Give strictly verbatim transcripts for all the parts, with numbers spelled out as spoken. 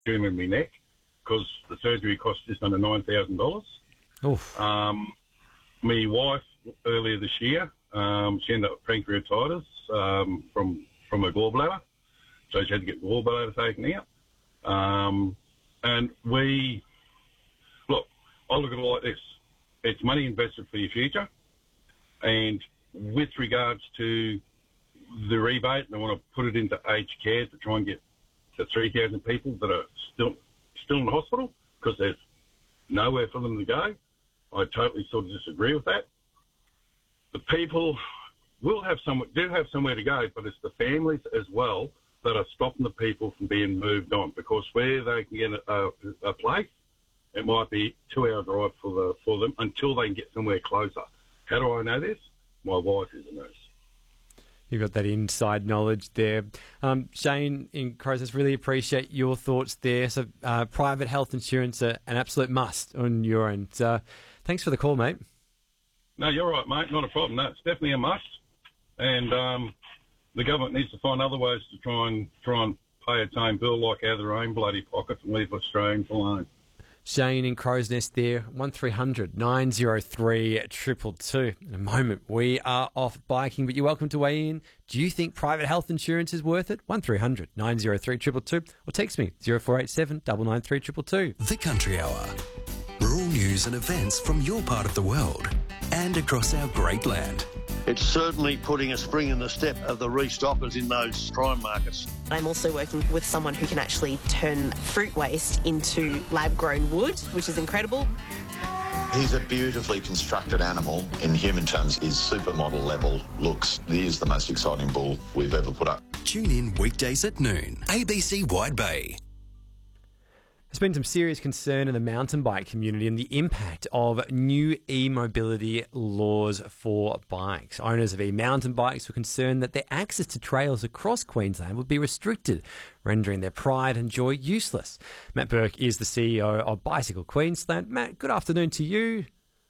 tumor in my neck because the surgery cost just under nine thousand dollars. Oof. Um, my wife, earlier this year, um, she ended up with pancreatitis um, from, from her gallbladder, so she had to get the gallbladder taken out. Um, and we, look, I look at it like this. It's money invested for your future, and with regards to the rebate, they want to put it into aged care to try and get the three thousand people that are still still in the hospital because there's nowhere for them to go. I totally sort of disagree with that. The people will have some, do have somewhere to go, but it's the families as well that are stopping the people from being moved on, because where they can get a, a, a place, it might be two-hour drive for the for them until they can get somewhere closer. How do I know this? My wife is a nurse. You've got that inside knowledge there. Um, Shane in Crozes, really appreciate your thoughts there. So uh, private health insurance, uh, an absolute must on your end. Uh, thanks for the call, mate. No, you're right, mate. Not a problem. No, it's definitely a must. And um, the government needs to find other ways to try and try and pay its own bill, like out of their own bloody pockets, and leave Australians alone. Shane in Crow's Nest there, one three hundred nine oh three two two two. In a moment, we are off biking, but you're welcome to weigh in. Do you think private health insurance is worth it? one three hundred nine oh three two two two or text me zero four eight seven nine nine three two two two. The Country Hour. Rural news and events from your part of the world and across our great land. It's certainly putting a spring in the step of the restockers in those prime markets. I'm also working with someone who can actually turn fruit waste into lab-grown wood, which is incredible. He's a beautifully constructed animal. In human terms, his supermodel level looks. He is the most exciting bull we've ever put up. Tune in weekdays at noon. A B C Wide Bay. There's been some serious concern in the mountain bike community and the impact of new e-mobility laws for bikes. Owners of e-mountain bikes were concerned that their access to trails across Queensland would be restricted, rendering their pride and joy useless. Matt Burke is the C E O of Bicycle Queensland. Matt, good afternoon to you.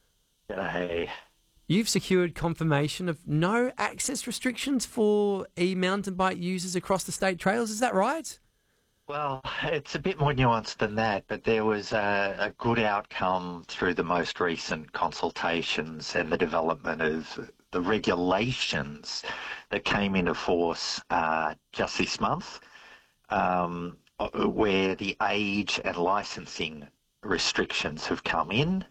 G'day. You've secured confirmation of no access restrictions for e-mountain bike users across the state trails, is that right? Well, it's a bit more nuanced than that, but there was a, a good outcome through the most recent consultations and the development of the regulations that came into force uh, just this month, um, where the age and licensing restrictions have come in.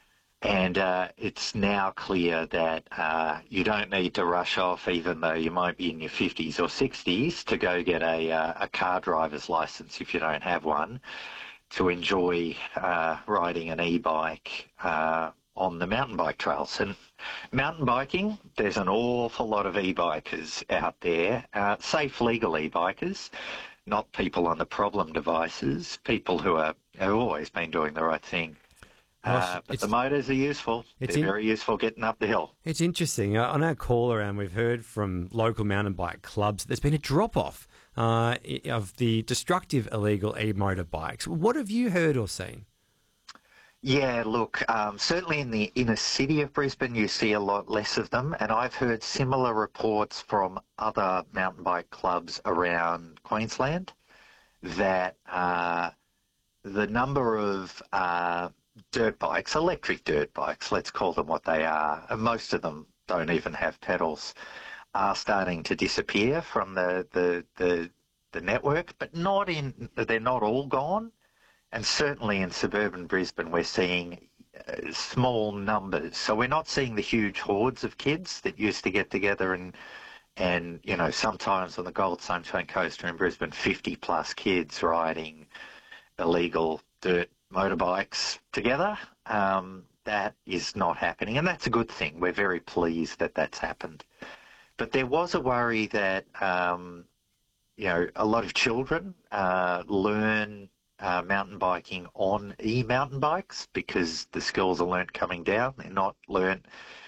And uh, it's now clear that uh, you don't need to rush off, even though you might be in your fifties or sixties, to go get a, uh, a car driver's license if you don't have one, to enjoy uh, riding an e-bike uh, on the mountain bike trails. And mountain biking, there's an awful lot of e-bikers out there, uh, safe, legal e-bikers, not people on the problem devices, people who are have always been doing the right thing. Uh, but the motors are useful. They're in, very useful getting up the hill. It's interesting. Uh, on our call around, we've heard from local mountain bike clubs there's been a drop-off uh, of the destructive illegal e-motorbikes. What have you heard or seen? Yeah, look, um, certainly in the inner city of Brisbane, you see a lot less of them, and I've heard similar reports from other mountain bike clubs around Queensland that uh, the number of uh, dirt bikes, electric dirt bikes, let's call them what they are, and most of them don't even have pedals, are starting to disappear from the, the, the, the network, but not in, they're not all gone. And certainly in suburban Brisbane, we're seeing uh, small numbers. So we're not seeing the huge hordes of kids that used to get together and, and you know, sometimes on the Gold Sunshine Coast or in Brisbane, fifty plus kids riding illegal dirt motorbikes together. Um, that is not happening, and that's a good thing. We're very pleased that that's happened. But there was a worry that, um, you know, a lot of children uh, learn uh, mountain biking on e-mountain bikes because the skills are learnt coming down. They're not learnt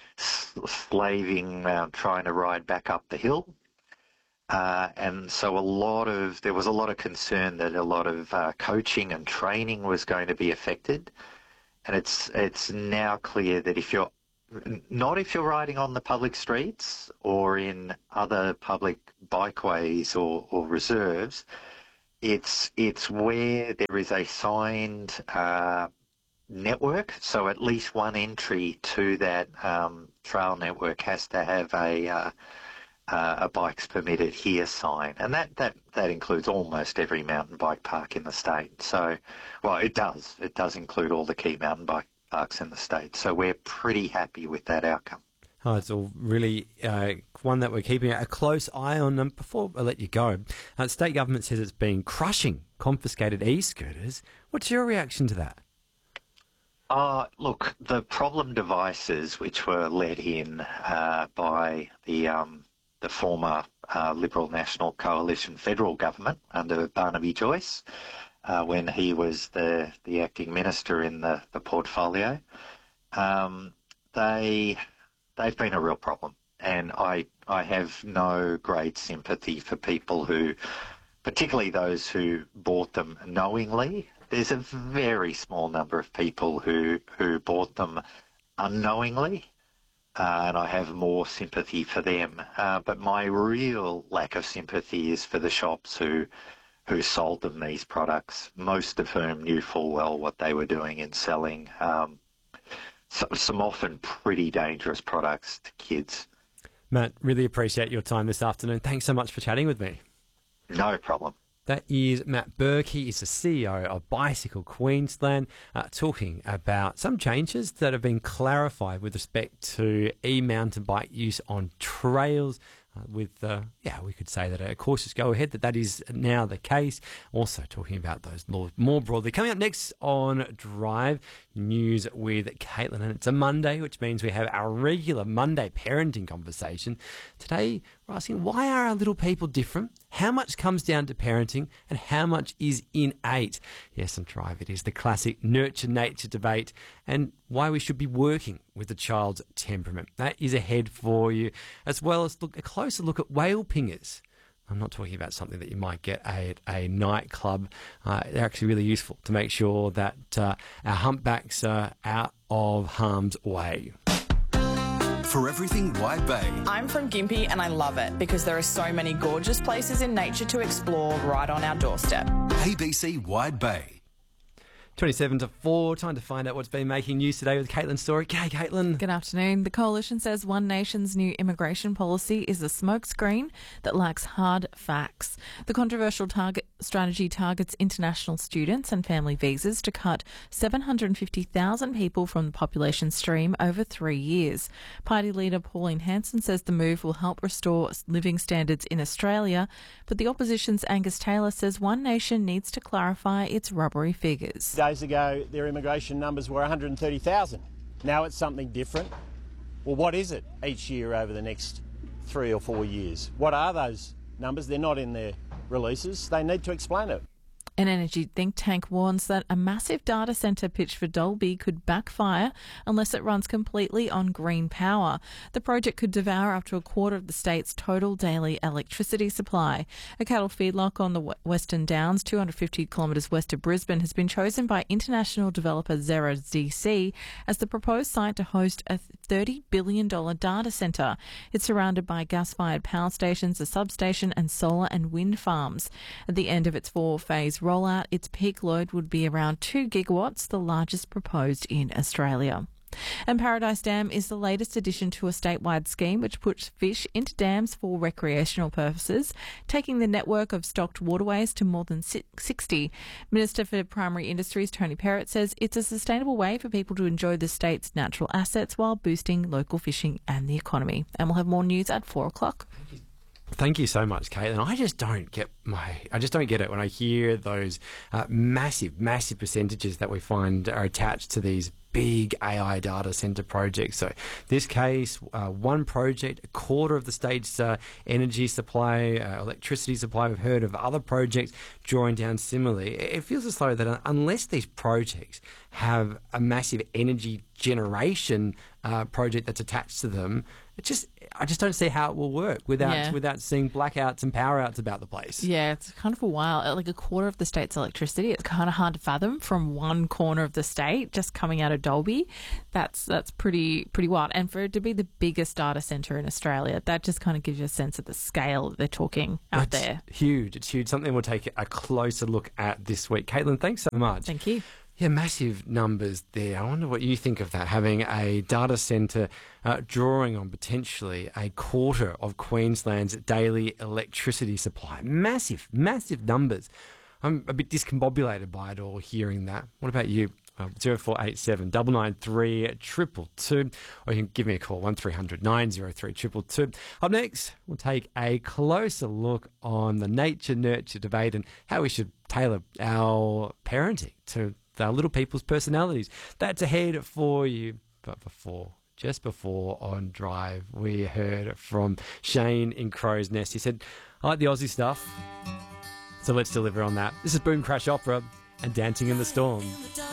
slaving, uh, trying to ride back up the hill. Uh, and so a lot of, there was a lot of concern that a lot of uh, coaching and training was going to be affected. And it's, it's now clear that if you're, not if you're riding on the public streets or in other public bikeways or, or reserves, it's it's where there is a signed uh, network, so at least one entry to that um, trail network has to have a uh, uh, a bikes permitted here sign, and that, that, that includes almost every mountain bike park in the state. So, well, it does. It does include all the key mountain bike parks in the state. So we're pretty happy with that outcome. Oh, it's all really uh, one that we're keeping a close eye on. Um, before I let you go, uh, the state government says it's been crushing confiscated e-scooters. What's your reaction to that? Uh, look, the problem devices which were let in uh, by the um, the former uh, Liberal National Coalition federal government under Barnaby Joyce, uh, when he was the, the acting minister in the, the portfolio, um, they, they've been a real problem. And I, I have no great sympathy for people who, particularly those who bought them knowingly. There's a very small number of people who, who bought them unknowingly, uh, and I have more sympathy for them. Uh, but my real lack of sympathy is for the shops who who sold them these products, most of whom knew full well what they were doing in selling um, so, some often pretty dangerous products to kids. Matt, really appreciate your time this afternoon. Thanks so much for chatting with me. No problem. That is Matt Burke. He is the C E O of Bicycle Queensland, uh, talking about some changes that have been clarified with respect to e-mountain bike use on trails. Uh, with, uh, yeah, we could say that a cautious go-ahead, that that is now the case. Also talking about those laws more broadly. Coming up next on Drive, news with Caitlin. And it's a Monday, which means we have our regular Monday parenting conversation. Today, we're asking, why are our little people different? How much comes down to parenting and how much is innate? Yes, on Drive, it is the classic nurture-nature debate and why we should be working with the child's temperament. That is ahead for you, as well as look a closer look at whale pingers. I'm not talking about something that you might get at a nightclub. Uh, they're actually really useful to make sure that uh, our humpbacks are out of harm's way. For everything Wide Bay. I'm from Gympie and I love it because there are so many gorgeous places in nature to explore right on our doorstep. A B C Wide Bay. twenty-seven to four, time to find out what's been making news today with Caitlin Story. G'day, Caitlin. Good afternoon. The Coalition says One Nation's new immigration policy is a smokescreen that lacks hard facts. The controversial target strategy targets international students and family visas to cut seven hundred fifty thousand people from the population stream over three years. Party leader Pauline Hanson says the move will help restore living standards in Australia, but the opposition's Angus Taylor says One Nation needs to clarify its rubbery figures. Days ago, their immigration numbers were one hundred thirty thousand. Now it's something different. Well, what is it each year over the next three or four years? What are those numbers? They're not in their releases. They need to explain it. An energy think tank warns that a massive data centre pitch for Dalby could backfire unless it runs completely on green power. The project could devour up to a quarter of the state's total daily electricity supply. A cattle feedlot on the Western Downs, two hundred fifty kilometres west of Brisbane, has been chosen by international developer Zero D C as the proposed site to host a thirty billion dollars data centre. It's surrounded by gas-fired power stations, a substation and solar and wind farms. At the end of its four-phase rollout, its peak load would be around two gigawatts, the largest proposed in Australia. And Paradise Dam is the latest addition to a statewide scheme which puts fish into dams for recreational purposes, taking the network of stocked waterways to more than sixty. Minister for Primary Industries Tony Perrott says it's a sustainable way for people to enjoy the state's natural assets while boosting local fishing and the economy. And we'll have more news at four o'clock. Thank you so much, Caitlin. I just don't get my, I just don't get it when I hear those uh, massive, massive percentages that we find are attached to these big A I data centre projects. So this case, uh, one project, a quarter of the state's uh, energy supply, uh, electricity supply. We've heard of other projects drawing down similarly. It feels as though that unless these projects have a massive energy generation uh, project that's attached to them, it just I just don't see how it will work without Yeah. without seeing blackouts and power outs about the place. Yeah, it's kind of a while. Like a quarter of the state's electricity. It's kind of hard to fathom from one corner of the state just coming out of Dalby. That's that's pretty pretty wild. And for it to be the biggest data centre in Australia, that just kind of gives you a sense of the scale that they're talking out It's there. huge. It's huge. Something we'll take a closer look at this week. Caitlin, thanks so much. Thank you. Yeah, massive numbers there. I wonder what you think of that, having a data centre uh, drawing on potentially a quarter of Queensland's daily electricity supply. Massive, massive numbers. I'm a bit discombobulated by it all, hearing that. What about you? Um, zero four eight seven nine nine three triple two, or you can give me a call, one three hundred nine oh three two two two. Up next, we'll take a closer look on the nature-nurture debate and how we should tailor our parenting to our little people's personalities. That's ahead for you. But before, just before on Drive, we heard from Shane in Crow's Nest. He said, I like the Aussie stuff, so let's deliver on that. This is Boom Crash Opera and Dancing in the Storm.